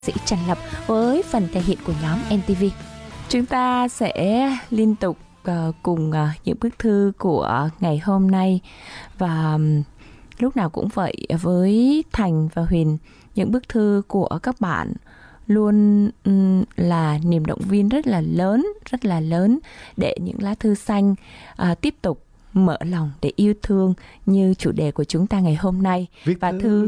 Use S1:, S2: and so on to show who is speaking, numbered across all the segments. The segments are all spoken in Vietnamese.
S1: sĩ Trần Lập với phần thể hiện của nhóm NTV. Chúng ta sẽ liên tục cùng những bức thư của ngày hôm nay, và lúc nào cũng vậy với Thành và Huyền, những bức thư của các bạn luôn là niềm động viên rất là lớn để những lá thư xanh tiếp tục mở lòng để yêu thương như chủ đề của chúng ta ngày hôm nay.
S2: Viết thư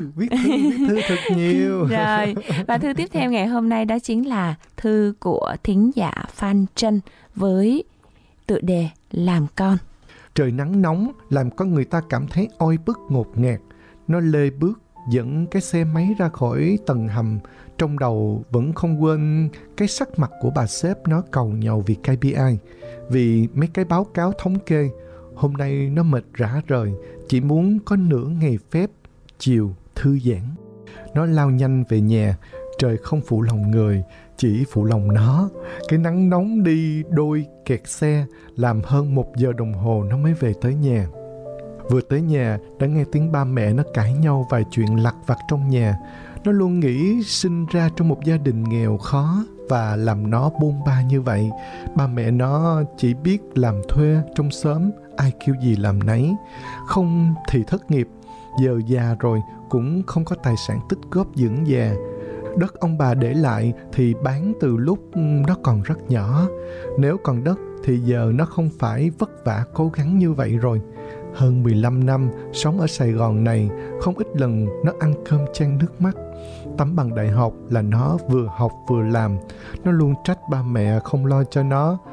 S2: thật nhiều.
S1: Rồi, và thư tiếp theo ngày hôm nay đó chính là thư của thính giả Phan Trân với tựa đề Làm Con.
S2: Trời nắng nóng làm con người ta cảm thấy oi bức ngột ngạt. Nó lê bước dẫn cái xe máy ra khỏi tầng hầm. Trong đầu vẫn không quên cái sắc mặt của bà sếp nó cầu nhàu vì KPI, vì mấy cái báo cáo thống kê. Hôm nay nó mệt rã rời, chỉ muốn có nửa ngày phép chiều thư giãn. Nó lao nhanh về nhà, trời không phụ lòng người, chỉ phụ lòng nó. Cái nắng nóng đi đôi kẹt xe, làm hơn 1 giờ đồng hồ nó mới về tới nhà. Vừa tới nhà, đã nghe tiếng ba mẹ nó cãi nhau vài chuyện lặt vặt trong nhà. Nó luôn nghĩ sinh ra trong một gia đình nghèo khó và làm nó bôn ba như vậy. Ba mẹ nó chỉ biết làm thuê trong xóm, ai kêu gì làm nấy. Không thì thất nghiệp, giờ già rồi cũng không có tài sản tích góp dưỡng già. Đất ông bà để lại thì bán từ lúc nó còn rất nhỏ. Nếu còn đất thì giờ nó không phải vất vả cố gắng như vậy rồi. Hơn 15 năm sống ở Sài Gòn này, không ít lần nó ăn cơm chan nước mắt. Tấm bằng đại học là nó vừa học vừa làm. Nó luôn trách ba mẹ không lo cho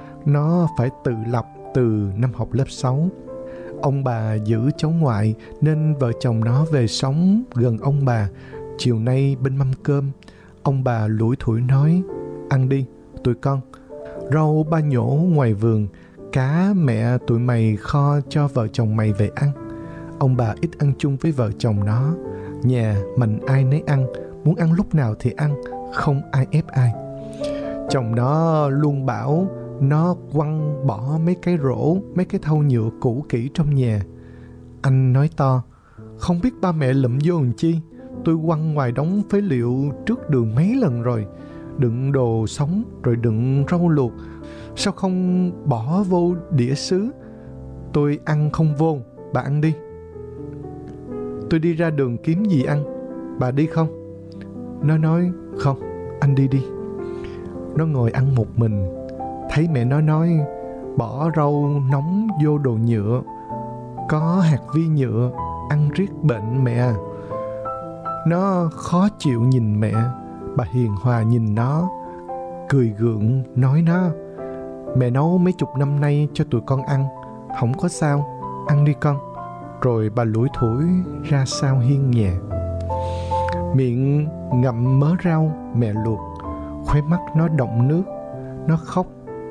S2: nó phải tự lập từ năm học lớp 6. Ông bà giữ cháu ngoại nên vợ chồng nó về sống gần ông bà. Chiều nay bên mâm cơm, ông bà lủi thủi nói: ăn đi tụi con, rau ba nhổ ngoài vườn, cá mẹ tụi mày kho cho vợ chồng mày về ăn. Ông bà ít ăn chung với vợ chồng nó. Nhà mình ai nấy ăn, muốn ăn lúc nào thì ăn, không ai ép ai. Chồng nó luôn bảo nó quăng bỏ mấy cái rổ, mấy cái thau nhựa cũ kỹ trong nhà. Anh nói to: không biết ba mẹ lụm vô làm chi, tôi quăng ngoài đống phế liệu trước đường mấy lần rồi. Đựng đồ sống rồi đựng rau luộc, sao không bỏ vô đĩa sứ? Tôi ăn không vô, bà ăn đi. Tôi đi ra đường kiếm gì ăn, bà đi không? Nó nói: không, anh đi đi. Nó ngồi ăn một mình. Thấy mẹ nó nói bỏ rau nóng vô đồ nhựa, có hạt vi nhựa, ăn riết bệnh mẹ à. Nó khó chịu nhìn mẹ. Bà hiền hòa nhìn nó, cười gượng nói nó: mẹ nấu mấy chục năm nay cho tụi con ăn, không có sao, ăn đi con. Rồi bà lủi thủi ra sau hiên nhà. Miệng ngậm mớ rau mẹ luộc, khóe mắt nó đọng nước. Nó khóc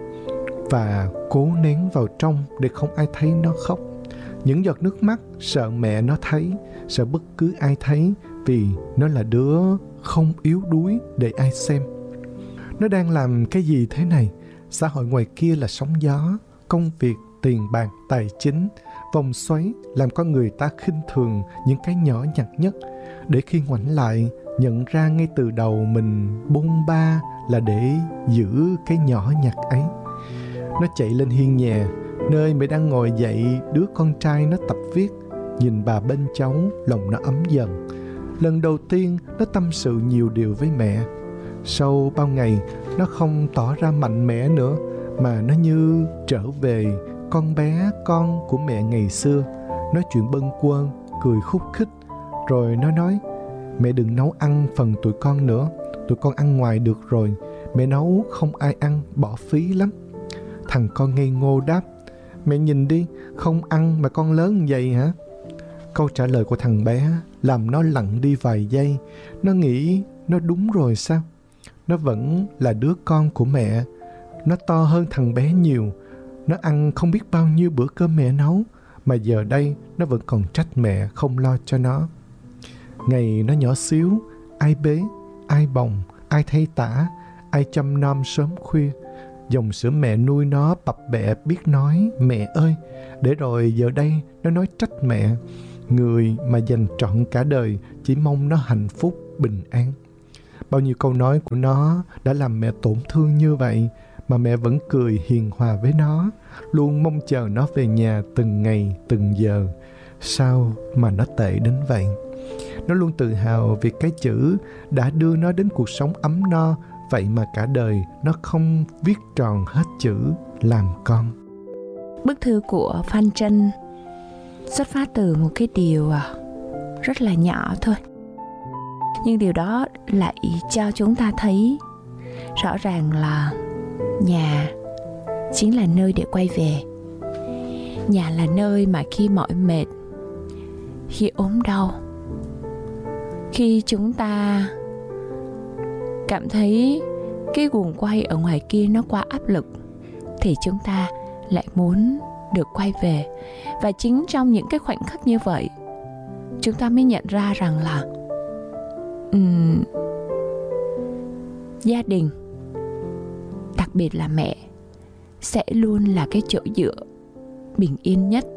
S2: và cố nén vào trong để không ai thấy nó khóc. Những giọt nước mắt sợ mẹ nó thấy, sợ bất cứ ai thấy, vì nó là đứa không yếu đuối để ai xem. Nó đang làm cái gì thế này? Xã hội ngoài kia là sóng gió, công việc, tiền bạc, tài chính, vòng xoáy làm con người ta khinh thường những cái nhỏ nhặt nhất, để khi ngoảnh lại nhận ra ngay từ đầu mình bôn ba là để giữ cái nhỏ nhặt ấy. Nó chạy lên hiên nhà, nơi mẹ đang ngồi dậy đứa con trai nó tập viết. Nhìn bà bên cháu, lòng nó ấm dần. Lần đầu tiên nó tâm sự nhiều điều với mẹ. Sau bao ngày, nó không tỏ ra mạnh mẽ nữa, mà nó như trở về con bé con của mẹ ngày xưa. Nói chuyện bâng quơ, cười khúc khích. Rồi nó nói: mẹ đừng nấu ăn phần tụi con nữa, tụi con ăn ngoài được rồi. Mẹ nấu không ai ăn, bỏ phí lắm. Thằng con ngây ngô đáp: mẹ nhìn đi, không ăn mà con lớn vậy hả? Câu trả lời của thằng bé làm nó lặng đi vài giây. Nó nghĩ nó đúng rồi sao? Nó vẫn là đứa con của mẹ. Nó to hơn thằng bé nhiều. Nó ăn không biết bao nhiêu bữa cơm mẹ nấu, mà giờ đây nó vẫn còn trách mẹ không lo cho nó. Ngày nó nhỏ xíu, ai bế, ai bồng, ai thay tã, ai chăm nom sớm khuya. Dòng sữa mẹ nuôi nó bập bẹ biết nói mẹ ơi, để rồi giờ đây nó nói trách mẹ, người mà dành trọn cả đời chỉ mong nó hạnh phúc, bình an. Bao nhiêu câu nói của nó đã làm mẹ tổn thương như vậy, mà mẹ vẫn cười hiền hòa với nó, luôn mong chờ nó về nhà từng ngày, từng giờ. Sao mà nó tệ đến vậy? Nó luôn tự hào vì cái chữ đã đưa nó đến cuộc sống ấm no, vậy mà cả đời nó không viết tròn hết chữ làm con.
S1: Bức thư của Phan Trân xuất phát từ một cái điều rất là nhỏ thôi, nhưng điều đó lại cho chúng ta thấy rõ ràng là nhà chính là nơi để quay về. Nhà là nơi mà khi mỏi mệt, khi ốm đau, khi chúng ta cảm thấy cái guồng quay ở ngoài kia nó quá áp lực, thì chúng ta lại muốn được quay về. Và chính trong những cái khoảnh khắc như vậy, chúng ta mới nhận ra rằng là gia đình, đặc biệt là mẹ, sẽ luôn là cái chỗ dựa bình yên nhất.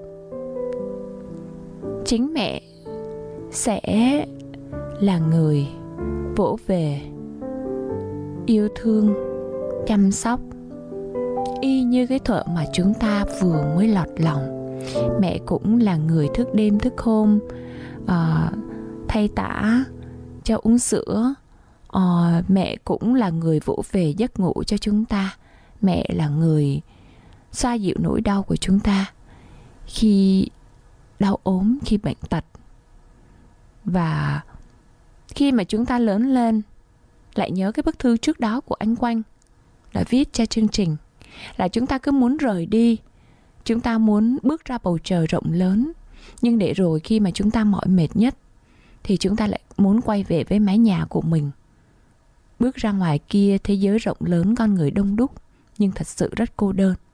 S1: Chính mẹ sẽ là người vỗ về, yêu thương, chăm sóc, y như cái thuở mà chúng ta vừa mới lọt lòng. Mẹ cũng là người thức đêm thức hôm, thay tã cho uống sữa. Mẹ cũng là người vỗ về giấc ngủ cho chúng ta. Mẹ là người xoa dịu nỗi đau của chúng ta khi đau ốm, khi bệnh tật. Và khi mà chúng ta lớn lên, lại nhớ cái bức thư trước đó của anh Quanh đã viết cho chương trình, là chúng ta cứ muốn rời đi, chúng ta muốn bước ra bầu trời rộng lớn, nhưng để rồi khi mà chúng ta mỏi mệt nhất thì chúng ta lại muốn quay về với mái nhà của mình. Bước ra ngoài kia, thế giới rộng lớn, con người đông đúc, nhưng thật sự rất cô đơn.